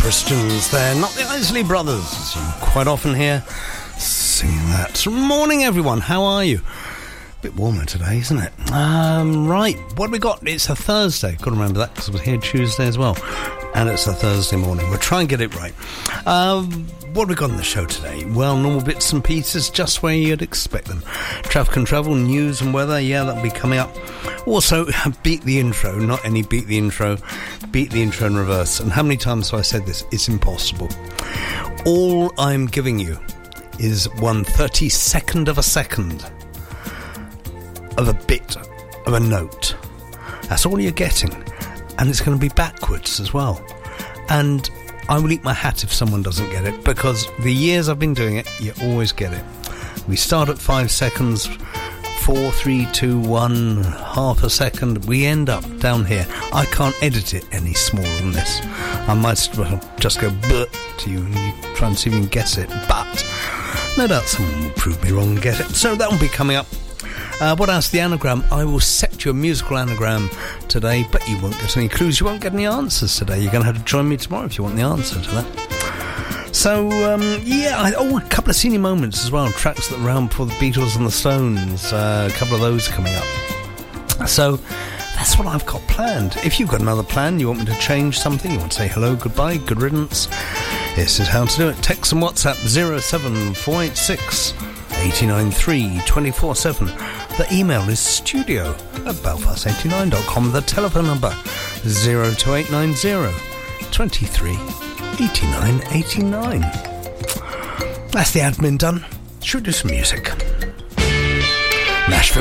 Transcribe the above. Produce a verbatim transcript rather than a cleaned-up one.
Christians, they're not the Isley Brothers, as you quite often hear singing that. Morning, everyone. How are you? A bit warmer today, isn't it? Um, right, what have we got? It's a Thursday. Got to remember that because I was here Tuesday as well. And it's a Thursday morning. We'll try and get it right. Um, what have we got on the show today? Well, normal bits and pieces, just where you'd expect them. Traffic and travel, news and weather, yeah, that'll be coming up. Also, beat the intro, not any beat the intro, beat the intro in reverse. And how many times have I said this? It's impossible. All I'm giving you is one thirty-second of a second of a bit of a note. That's all you're getting. And it's going to be backwards as well. And I will eat my hat if someone doesn't get it, because the years I've been doing it, you always get it. We start at five seconds, four, three, two, one, half a second. We end up down here. I can't edit it any smaller than this. I might well just go but to you and you try and see if you can guess it. But no doubt someone will prove me wrong and get it. So that will be coming up. Uh, what else? The anagram. I will set you a musical anagram today, but you won't get any clues. You won't get any answers today. You're going to have to join me tomorrow if you want the answer to that. So, um, yeah. I, oh, a couple of senior moments as well. Tracks that were around before the Beatles and the Stones. Uh, a couple of those coming up. So, that's what I've got planned. If you've got another plan, you want me to change something, you want to say hello, goodbye, good riddance, this is how to do it. Text and WhatsApp zero seven four eight six eight nine three two four seven. The email is studio at belfast eighty-nine dot com. The telephone number zero two eight nine zero two three eight nine eight nine. That's the admin done. Should we do some music? Nashville